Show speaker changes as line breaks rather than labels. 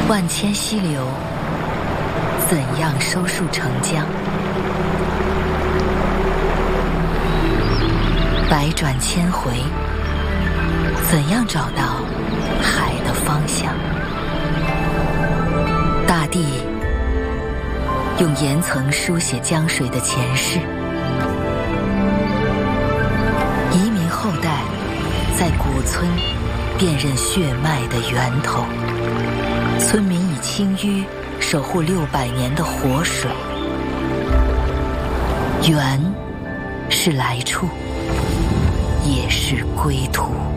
万千溪流怎样收束成江？百转千回，怎样找到海的方向？大地用岩层书写江水的前世，移民后代在古村辨认血脉的源头，村民以清淤守护600年的活水。源是来处，也是归途。